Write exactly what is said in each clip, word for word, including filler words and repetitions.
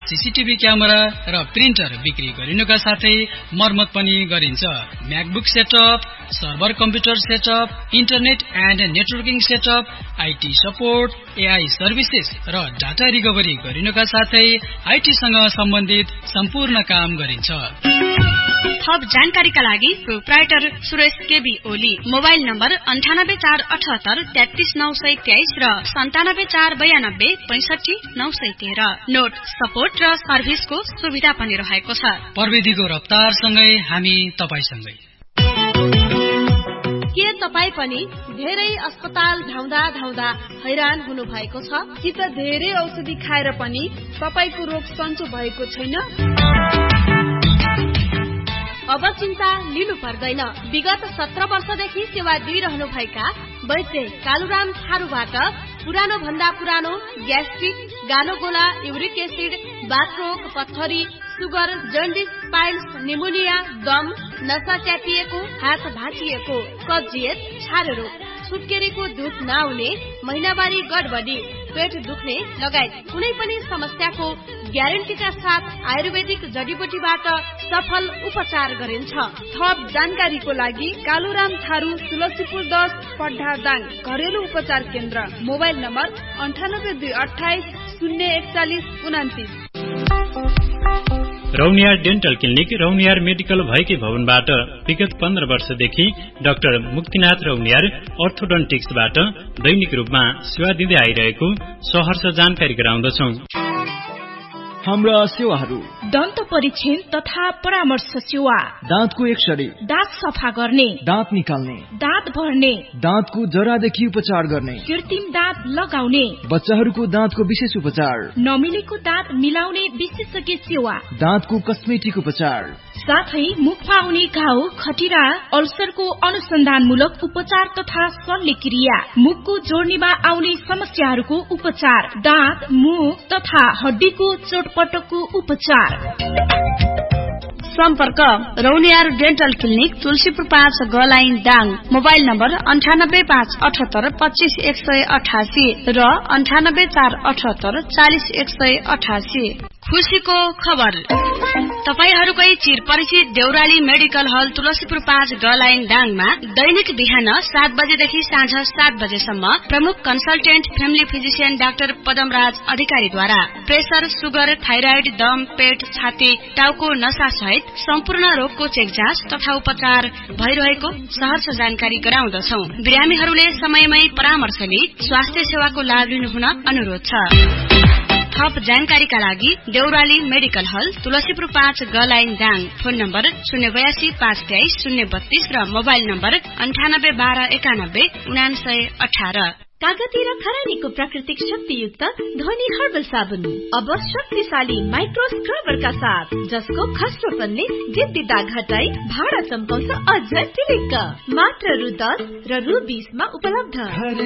CCTV camera र printer बिक्री गरिनुका साथै मर्मत पनि गरिन्छ। MacBook setup, server computer setup, internet and networking setup, IT support, AI services र डाटा रिकभरी गरिनुका साथै आईटीसँग सम्बन्धित सम्पूर्ण काम गरिन्छ। थप जानकारीका लागि proprietor Suresh KB Oli, mobile number अन्ठानब्बे चार अठहत्तर तेत्तीस नौ सय तेइस र सन्तानब्बे चार बयानब्बे पैंसठी नौ सय तेह्र। नोट सपोर्ट र सर्भिसको सुविधा पनि रहेको छ। प्रविधिको रफ्तारसँगै हामी तपाईसँगै। के तपाई पनि धेरै अस्पताल धाउँदा धाउँदा हैरान हुनु भएको छ? कि त धेरै औषधि खाएर पनि तपाईको रोग सन्चो भएको छैन? अब चिन्ता लिनु पर्दैन। विगत सत्र वर्षदेखि सेवा दिइरहनु भएका वैद्य कालुराम थारूबाट पुरानो भन्दा पुरानो ग्यास्ट्रिक, गानोगोला, युरिक एसिड, बाथरोग, पत्थरी, सुगर, जन्डिस, पाइल्स, निमोनिया, दम, नसा च्यापिएको, हात भाँचिएको, कब्जियत, छारे रोग, सुत्केरीको दुध नआउने, महिनावारी गडबडी, पेट दुख्ने लगायत कुनै पनि समस्याको ग्यारेन्टीका साथ आयुर्वेदिक जडीबुटीबाट सफल उपचार गरिन्छ। थप जानकारीको लागि कालुराम थारू तुलसीपुर दस पड्ढा दाङ घरेलु उपचार केन्द्र, मोबाइल नम्बर अन्ठानब्बे दुई अठाइस शून्य एकचालिस उनातिस। Rauniyar dental clinic Rauniyar medical भएकी भवनबाट विगत पन्ध्र वर्षदेखि डाक्टर मुक्तिनाथ रौनियार अर्थोडन्टिक्सबाट दैनिक रूपमा सेवा दिँदै आइरहेको सहर्ष जानकारी गराउँदछौ। हाम्रा सेवाहरू: दन्त परीक्षण तथा परामर्श सेवा, दाँतको एक्सरे, दाँत सफा गर्ने, दाँत निकाल्ने, दाँत भर्ने, दाँतको जरादेखि उपचार गर्ने, कृत्रिम दाँत लगाउने, बच्चाहरूको दाँतको विशेष उपचार, नमिलेको दाँत मिलाउने विशेषज्ञ सेवा, दाँतको कस्मेटिक उपचार, साथै मुखमा हुने घाउ, खटिरा, अल्सरको अनुसन्धानमूलक उपचार तथा शल्यक्रिया, मुखको जोड्नीमा आउने समस्याहरूको उपचार, दाँत, मुख तथा हड्डीको चोटपटकको उपचार। सम्पर्क रौनियार डेन्टल क्लिनिक तुलसीपुर पाँच गलाइन दाङ, मोबाइल नम्बर अन्ठानब्बे पाँच अठहत्तर पच्चीस एक सय अठासी र अन्ठानब्बे चार अठहत्तर चालिस एक सय अठासी। खुशीको खबर, तपाईहरूकै चिर परिचित देउराली मेडिकल हल तुलसीपुर पाँच गलाइन दाङमा दैनिक बिहान सात बजेदेखि साँझ सात बजेसम्म प्रमुख consultant family physician doctor Padamraj अधिकारीद्वारा प्रेसर, सुगर, थाइराइड, दम, पेट, छाती, टाउको नसा सहित सम्पूर्ण रोगको चेक जाँच तथा उपचार भइरहेको सहर्ष जानकारी गराउँदछौ। बिरामीहरूले समयमै परामर्श लिई स्वास्थ्य सेवाको लाभ लिनुहुन अनुरोध छ। थप जानकारीका लागि देउराली मेडिकल हल तुलसीपुर पाँच गलाइन दाङ, फोन नम्बर शून्य बयासी पाँच तेइस शून्य बत्तीस र मोबाइल नम्बर अन्ठानब्बे बाह्र एकानब्बे उनासय अठार। कागती र खरानीको प्राकृतिक शक्तियुक्त ध्वनि हर्बल साबुन अब शक्तिशाली माइक्रो स्क्रबरका साथ, जसको खस्रोपनले जिद्दी दाग हटाई भाडा चम्काउँछ अझ टिलिक्क। मात्र रु दस र रु बीसमा उपलब्ध।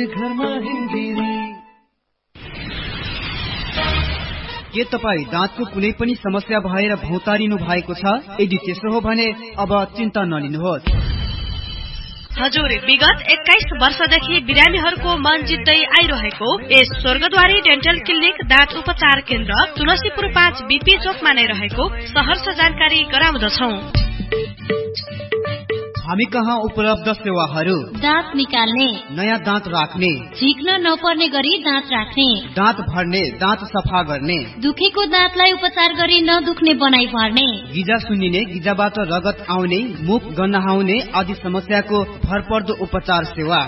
के तपाईँ दाँतको कुनै पनि समस्या भएर भौतारिनु भएको छ? यदि त्यसो हो भने अब चिन्ता नलिनुहोस्। हजुर, विगत एक्काइस वर्षदेखि बिरामीहरूको मन जित्दै आइरहेको यस स्वर्गद्वारी डेन्टल क्लिनिक दाँत उपचार केन्द्र तुलसीपुर पाँच बीपी चोकमा नै रहेको सहर्ष जानकारी गराउँदछौ। हामी कहाँ उपलब्ध सेवाहरू: दाँत निकाल्ने, नयाँ दाँत राख्ने, झिक्न नपर्ने गरी दाँत राख्ने, दाँत भर्ने, दाँत सफा गर्ने, दुखेको दाँतलाई उपचार गरी नदुख्ने बनाई भर्ने, गिजा सुन्निने, गिजाबाट रगत आउने, मुख गन्हाउने आदि समस्याको भरपर्दो उपचार सेवा।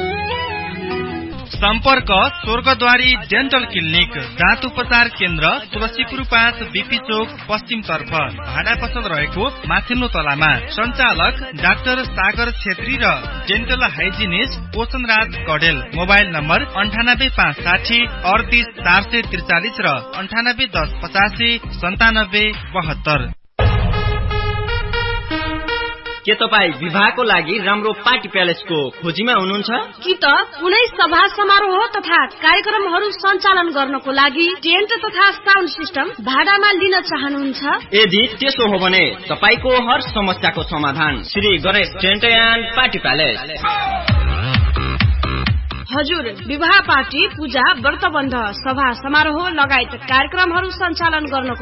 सम्पर्क स्वर्गद्वारी डेन्टल क्लिनिक दाँत उपचार केन्द्र तुलसीपुर पाँच बीपी चोक पश्चिम तर्फ, भाडा पसल रहेको माथिल्लो तलामा। सञ्चालक डाक्टर सागर छेत्री र डेन्टल हाइजिनिस्ट पोषण राज कडेल। मोबाइल नम्बर अन्ठानब्बे पाँच साठी अडतिस चार सय त्रिचालिस र अन्ठानब्बे दस पचासी सन्तानब्बे बहत्तर। के तपाईँ विवाहको लागि राम्रो पार्टी प्यालेसको खोजीमा हुनुहुन्छ? कि त कुनै सभा समारोह तथा कार्यक्रमहरू सञ्चालन गर्नको लागि टेन्ट तथा साउन्ड सिस्टम भाडामा लिन चाहनुहुन्छ? यदि त्यसो हो भने तपाईको हर समस्याको समाधान Shri Ganesh tent and party palace. हजुर, विवाह पार्टी, पूजा, व्रतबन्ध, सभा समारोह लगायत कार्यक्रमहरू सञ्चालन गर्न